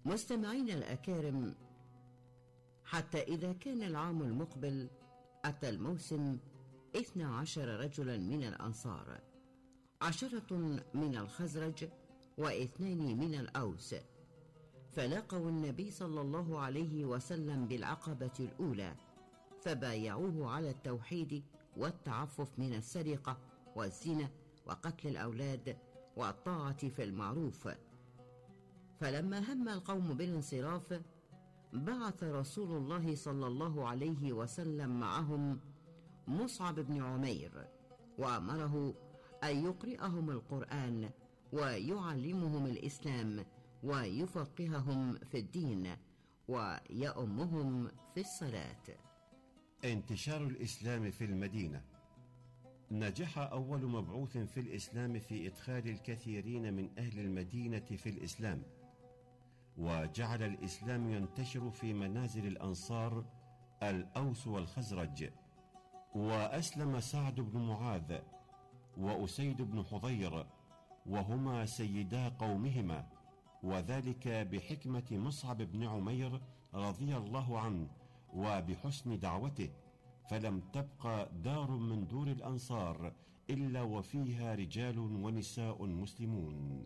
مستمعين الأكارم، حتى إذا كان العام المقبل أتى الموسم 12 رجلا من الأنصار، 10 من الخزرج و2 من الأوس، فلاقوا النبي صلى الله عليه وسلم بالعقبة الأولى، فبايعوه على التوحيد والتعفف من السرقة والزنا وقتل الأولاد والطاعة في المعروف. فلما هم القوم بالانصراف بعث رسول الله صلى الله عليه وسلم معهم مصعب بن عمير، وأمره أن يقرئهم القرآن ويعلمهم الإسلام ويفقههم في الدين ويؤمهم في الصلاة. انتشار الإسلام في المدينة. نجح أول مبعوث في الإسلام في إدخال الكثيرين من أهل المدينة في الإسلام، وجعل الإسلام ينتشر في منازل الأنصار الأوس والخزرج. وأسلم سعد بن معاذ وأسيد بن حضير، وهما سيدا قومهما، وذلك بحكمة مصعب بن عمير رضي الله عنه وبحسن دعوته، فلم تبق دار من دور الأنصار إلا وفيها رجال ونساء مسلمون.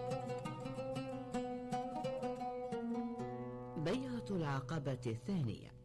بيعة العقبة الثانية.